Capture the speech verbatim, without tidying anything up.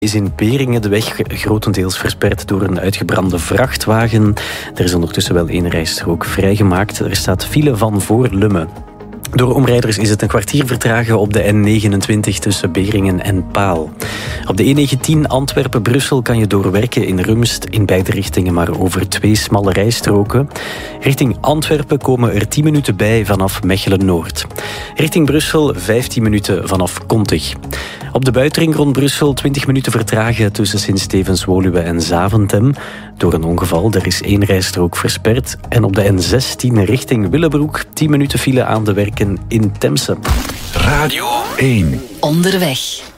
Is in Beringen de weg grotendeels versperd door een uitgebrande vrachtwagen. Er is ondertussen wel één rijstrook vrijgemaakt. Er staat file van voor Lummen. Door omrijders is het een kwartier vertragen op de N negenentwintig tussen Beringen en Paal. Op de E negentien Antwerpen-Brussel kan je doorwerken in Rumst in beide richtingen, maar over twee smalle rijstroken. Richting Antwerpen komen er tien minuten bij vanaf Mechelen-Noord. Richting Brussel vijftien minuten vanaf Kontig. Op de buitenring rond Brussel twintig minuten vertragen tussen Sint-Stevens-Woluwe en Zaventem. Door een ongeval, er is één rijstrook versperd. En op de N zestien richting Willebroek tien minuten file aan de werken in Temse. Radio één. Onderweg.